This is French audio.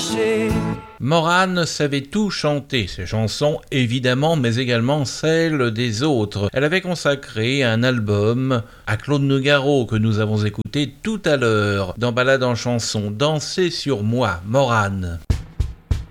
caché. Morane savait tout chanter, ses chansons évidemment, mais également celles des autres. Elle avait consacré un album à Claude Nougaro que nous avons écouté tout à l'heure dans Balade en chanson. Dansez sur moi, Morane.